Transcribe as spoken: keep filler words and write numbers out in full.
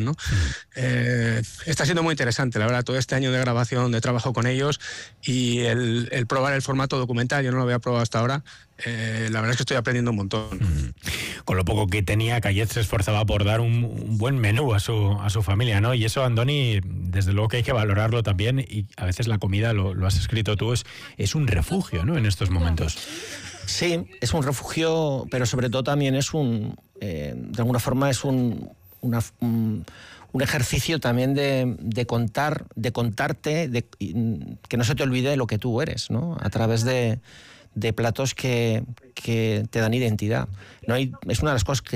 ¿no? Eh, está siendo muy interesante, la verdad, todo este año de grabación, de trabajo con ellos y el, el probar el formato documental, yo no lo había probado hasta ahora, eh, la verdad es que estoy aprendiendo un montón. Mm. Con lo poco que tenía, Cayet se esforzaba por dar un, un buen menú a su, a su familia, ¿no? Y eso, Andoni, desde luego que hay que valorarlo también, y a veces la comida, lo, lo has escrito tú, es, es un refugio, ¿no?, en estos momentos. Sí, es un refugio, pero sobre todo también es un, eh, de alguna forma es un, una, un, un ejercicio también de, de contar, de contarte, de, que no se te olvide lo que tú eres, ¿no? A través de, de platos que, que te dan identidad, ¿no? Y es una de las cosas que